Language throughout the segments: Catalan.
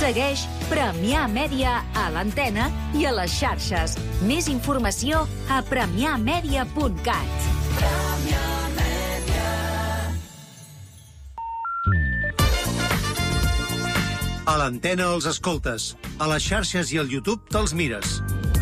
Segueix Premià Mèdia a l'antena i a les xarxes. Més informació a premiamedia.cat. A l'antena els escoltes, a les xarxes i al YouTube te'ls mires.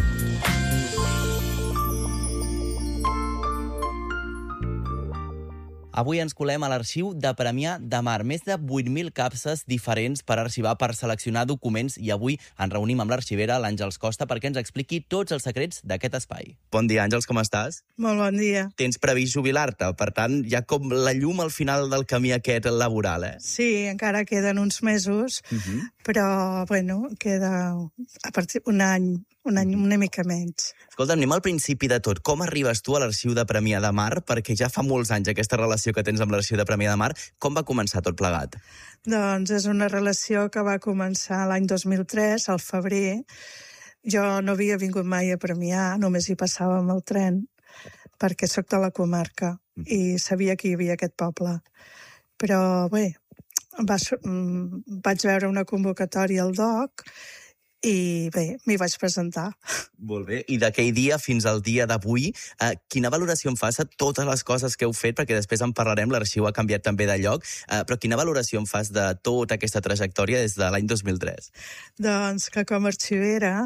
Avui ens colem a l'arxiu de Premià de Mar. Més de 8.000 capses diferents per arxivar, per seleccionar documents, i avui ens reunim amb l'arxivera, l'Àngels Costa, perquè ens expliqui tots els secrets d'aquest espai. Bon dia, Àngels, com estàs? Molt bon dia. Tens previst jubilar-te, per tant, hi ha com la llum al final del camí aquest laboral, eh? Sí, encara queden uns mesos, però, bueno, queda a partir un any una mica menys. Escolta, anem al principi de tot. Com arribes tu a l'arxiu de Premià de Mar? Perquè ja fa molts anys aquesta relació que tens amb l'arxiu de Premià de Mar. Com va començar tot plegat? Doncs és una relació que va començar l'any 2003, al febrer. Jo no havia vingut mai a Premià, només hi passava amb el tren, perquè sóc de la comarca i sabia que hi havia aquest poble. Però bé, vaig veure una convocatòria al DOC i bé, m'hi vaig presentar. Molt bé. I d'aquell dia fins al dia d'avui, quina valoració em fas a totes les coses que heu fet? Perquè després en parlarem, l'arxiu ha canviat també de lloc, però quina valoració em fas de tota aquesta trajectòria des de l'any 2003? Doncs que com a arxivera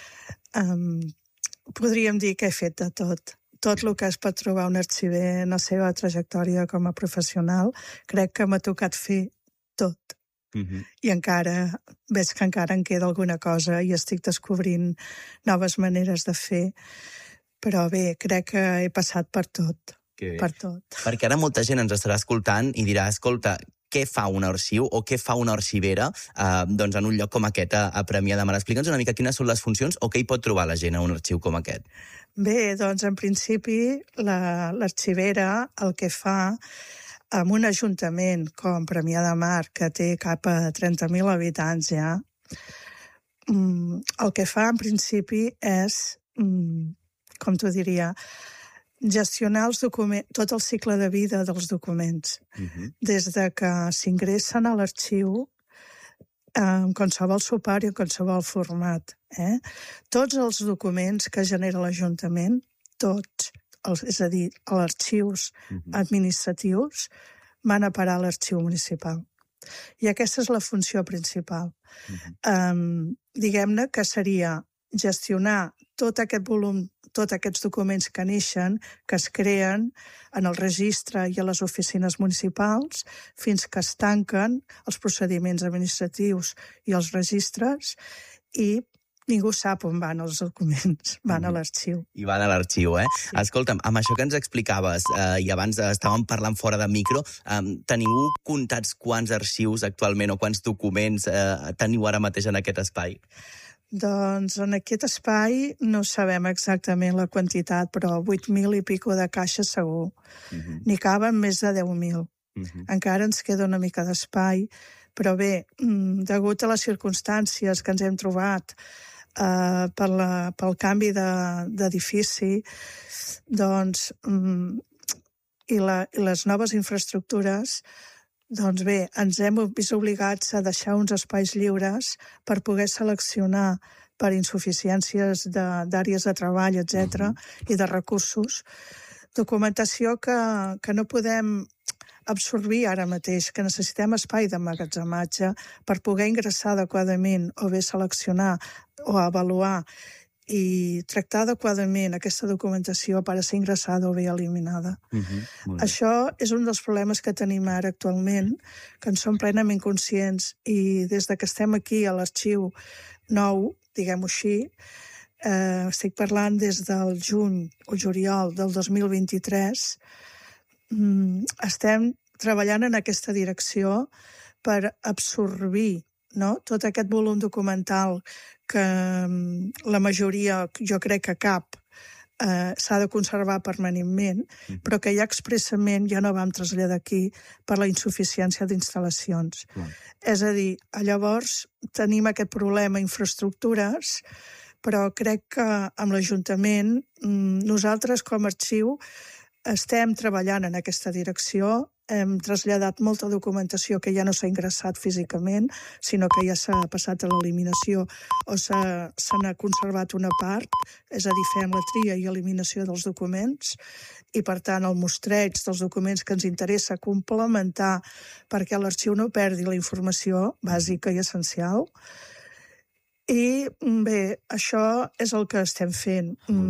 podríem dir que he fet de tot. Tot el que es pot trobar un arxiver en la seva trajectòria com a professional, crec que m'ha tocat fer tot. I encara, veig que encara em queda alguna cosa i estic descobrint noves maneres de fer, però bé, crec que he passat per tot, per tot. Perquè ara molta gent ens estarà escoltant i dirà, escolta, què fa un arxiu o què fa una arxivera doncs en un lloc com aquest a Premià de Mar? Explica'ns una mica quines són les funcions o què hi pot trobar la gent a un arxiu com aquest. Bé, doncs en principi l'arxivera el que fa amb un ajuntament com Premià de Mar, que té cap a 30.000 habitants ja, el que fa en principi és, com t'ho diria, gestionar els documents, tot el cicle de vida dels documents. Des de que s'ingressen a l'arxiu, en qualsevol suport i en qualsevol format. Tots els documents que genera l'Ajuntament, tots, és a dir, els arxius administratius van a parar a l'arxiu municipal. I aquesta és la funció principal. Diguem-ne que seria gestionar tot aquest volum, tots aquests documents que neixen, que es creen en el registre i a les oficines municipals, fins que es tanquen els procediments administratius i els registres, i ningú sap on van els documents, van a l'arxiu. I van a l'arxiu, eh? Sí. Escolta'm, amb això que ens explicaves, i abans estàvem parlant fora de micro, teniu comptats quants arxius actualment o quants documents teniu ara mateix en aquest espai? Doncs en aquest espai no sabem exactament la quantitat, però 8.000 i pico de caixes segur. N'hi caben més de 10.000. Encara ens queda una mica d'espai, però bé, degut a les circumstàncies que ens hem trobat, pel canvi d'edifici, doncs, i les noves infraestructures, doncs bé, ens hem vist obligats a deixar uns espais lliures per poder seleccionar per insuficiències d'àrees de treball, etc., i de recursos, documentació que no podem absorbir ara mateix, que necessitem espai d'emmagatzematge per poder ingressar adequadament o bé seleccionar o avaluar i tractar adequadament aquesta documentació per a ser ingressada o bé eliminada. Això és un dels problemes que tenim ara actualment, que en som plenament conscients, i des de que estem aquí a l'arxiu nou, diguem-ho així, estic parlant des del juny o juliol del 2023, estem treballant en aquesta direcció per absorbir tot aquest volum documental que la majoria, jo crec que cap, s'ha de conservar permanentment, però que ja expressament ja no vam traslladar aquí per la insuficiència d'instal·lacions. És a dir, llavors tenim aquest problema infraestructures, però crec que amb l'Ajuntament nosaltres com a arxiu estem treballant en aquesta direcció hem traslladat molta documentació que ja no s'ha ingressat físicament, sinó que ja s'ha passat a l'eliminació o se n'ha conservat una part, és a dir, fem la tria i eliminació dels documents, i per tant el mostreig dels documents que ens interessa complementar perquè l'arxiu no perdi la informació bàsica i essencial. I bé, això és el que estem fent.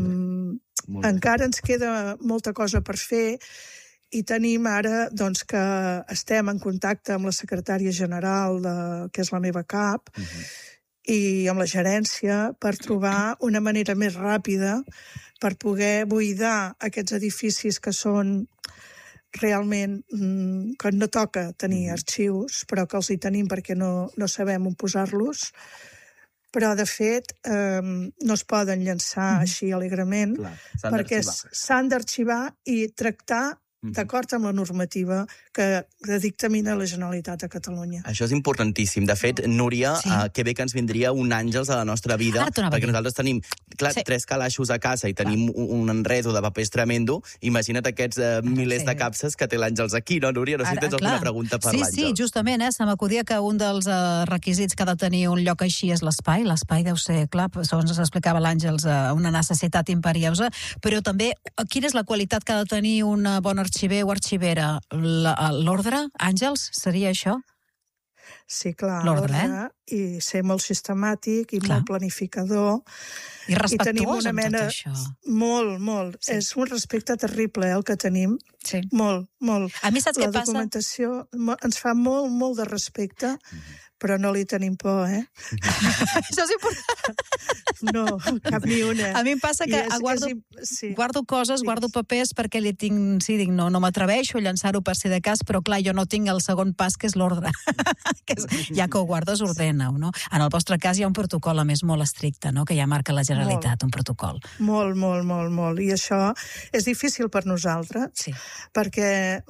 Encara ens queda molta cosa per fer i tenim ara doncs, que estem en contacte amb la secretària general, que és la meva cap, i amb la gerència per trobar una manera més ràpida per poder buidar aquests edificis que són realment que no toca tenir arxius, però que els hi tenim perquè no sabem on posar-los. Però, de fet, no es poden llançar així alegrement, perquè s'han d'arxivar i tractar d'acord amb la normativa que dictamina la Generalitat de Catalunya. Això és importantíssim. De fet, Núria, que bé que ens vindria un Àngels a la nostra vida, perquè nosaltres tenim, clar, 3 calaixos a casa i tenim un enredo de papers tremendo. Imagina't aquests milers de capses que té l'Àngels aquí, no, Núria? No sé si tens alguna pregunta per l'Àngels. Sí, justament, se m'acudia que un dels requisits que ha de tenir un lloc així és l'espai. L'espai deu ser, clar, segons ens explicava l'Àngels, una necessitat imperiosa, però també, quina és la qualitat que ha de tenir un bon arxiver o arxivera? L'ordre, Àngels, seria això? Sí, clar, l'ordre, i ser molt sistemàtic i molt planificador. I respectuós amb tot això. Molt. És un respecte terrible, el que tenim. Molt. A mi saps què passa? La documentació ens fa molt de respecte, però no li tenim por, Això és important. No, cap ni una. A mi em passa que guardo coses, guardo papers perquè li tinc, dic, no m'atreveixo a llançar-ho per si de cas, però clar, jo no tinc el segon pas, que és l'ordre. Ja que ho guardes, ordena-ho, no? En el vostre cas hi ha un protocol, a més, molt estricte, no?, que ja marca la Generalitat, un protocol. Molt. I això és difícil per nosaltres, perquè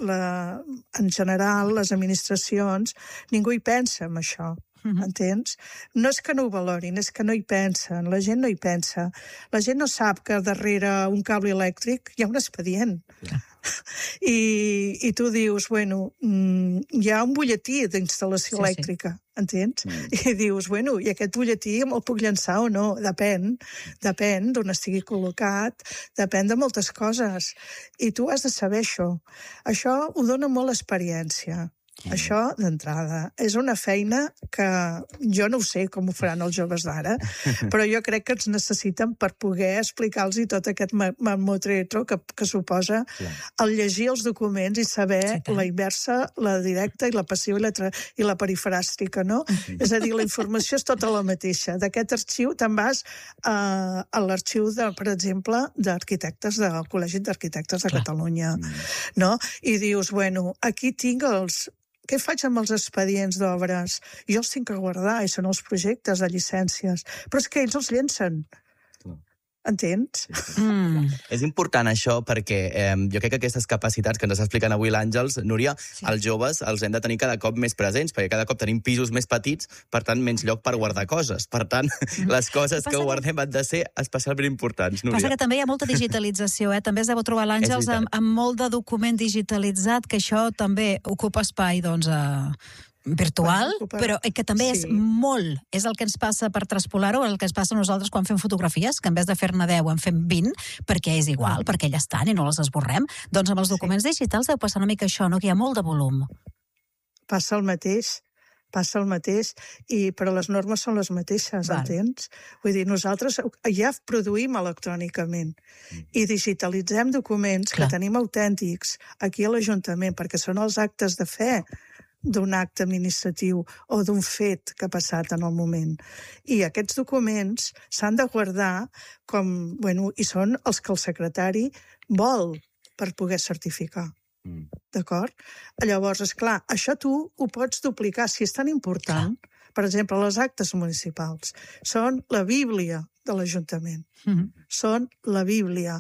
en general les administracions, ningú hi pensa en això. Entens? No és que no ho valorin, és que no hi pensen. La gent no hi pensa. La gent no sap que darrere un cable elèctric hi ha un expedient. I tu dius, bueno, hi ha un butlletí d'instal·lació elèctrica, entens? I dius, bueno, i aquest butlletí el puc llançar o no? Depèn d'on estigui col·locat, depèn de moltes coses. I tu has de saber això. Això ho dona molt experiència. Això, d'entrada, és una feina que jo no ho sé com ho faran els joves d'ara, però jo crec que ens necessiten per poder explicar-los tot aquest mamotretro que suposa el llegir els documents i saber la inversa, la directa i la passiva i la perifràstica, no? És a dir, la informació és tota la mateixa. D'aquest arxiu te'n vas a l'arxiu, per exemple, d'arquitectes del Col·legi d'Arquitectes de Catalunya, no? I dius, bueno, aquí tinc què faig amb els expedients d'obres? Jo els tinc que guardar, i són els projectes de llicències. Però és que ells els llencen. Entens? És important això perquè jo crec que aquestes capacitats que ens està explicant avui l'Àngels, Núria, els joves els hem de tenir cada cop més presents, perquè cada cop tenim pisos més petits, per tant, menys lloc per guardar coses. Per tant, les coses que guardem han de ser especialment importants, Núria. Passa que també hi ha molta digitalització, també es deu trobar l'Àngels amb molt de document digitalitzat, que això també ocupa espai, doncs, virtual, però que també és molt, és el que ens passa per traspolar-ho, el que ens passa a nosaltres quan fem fotografies, que en vez de fer-ne 10 en fem 20, perquè és igual, perquè ja estan i no les esborrem. Doncs amb els documents digitals deu passar una mica això, no?, que hi ha molt de volum. Passa el mateix, però les normes són les mateixes, entens? Vull dir, nosaltres ja produïm electrònicament i digitalitzem documents que tenim autèntics aquí a l'Ajuntament, perquè són els actes de fe d'un acte administratiu o d'un fet que ha passat en el moment. I aquests documents s'han de guardar i són els que el secretari vol per poder certificar. D'acord? Llavors, esclar, això tu ho pots duplicar. Si és tan important, per exemple, les actes municipals són la Bíblia de l'Ajuntament. Són la Bíblia.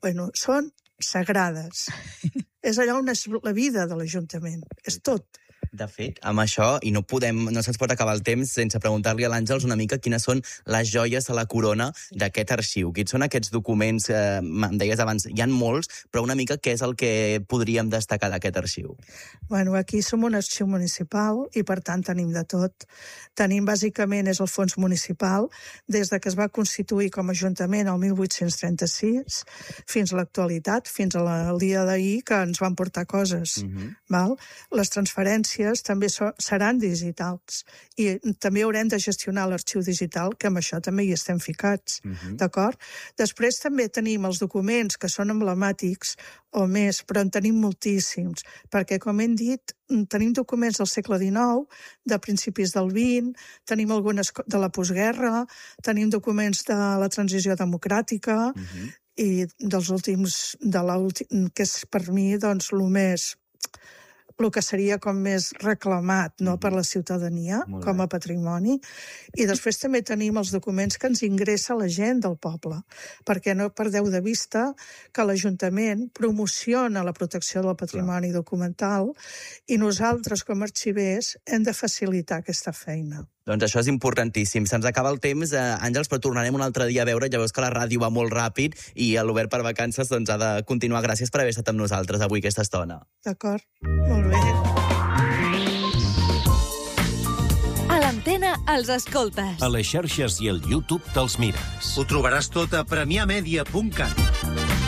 Són sagrades. És allà on és la vida de l'Ajuntament. És tot. De fet, amb això, i no se'ns pot acabar el temps sense preguntar-li a l'Àngels una mica quines són les joies a la corona d'aquest arxiu. Quins són aquests documents, em deies abans, hi ha molts, però una mica què és el que podríem destacar d'aquest arxiu? Bueno, aquí som un arxiu municipal i, per tant, tenim de tot. Tenim, bàsicament, és el fons municipal, des de que es va constituir com a ajuntament el 1836 fins a l'actualitat, fins al dia d'ahir, que ens van portar coses. Val? Les transferències també seran digitals i també haurem de gestionar l'arxiu digital, que amb això també hi estem ficats, d'acord? Després també tenim els documents que són emblemàtics o més, però en tenim moltíssims, perquè, com hem dit, tenim documents del segle XIX, de principis del XX, tenim algunes de la postguerra, tenim documents de la transició democràtica i dels últims, que és per mi, doncs, el que seria com més reclamat per la ciutadania, com a patrimoni. I després també tenim els documents que ens ingressa la gent del poble, perquè no perdeu de vista que l'Ajuntament promociona la protecció del patrimoni documental i nosaltres, com a arxivers, hem de facilitar aquesta feina. Doncs això és importantíssim. Se'ns acaba el temps, Àngels, però tornarem un altre dia a veure. Ja veus que la ràdio va molt ràpid i l'Obert per Vacances doncs, ha de continuar. Gràcies per haver estat amb nosaltres avui aquesta estona. D'acord, molt bé. A l'Antena els escoltes. A les xarxes i al YouTube te'ls mires. Ho trobaràs tot a premiamedia.cat.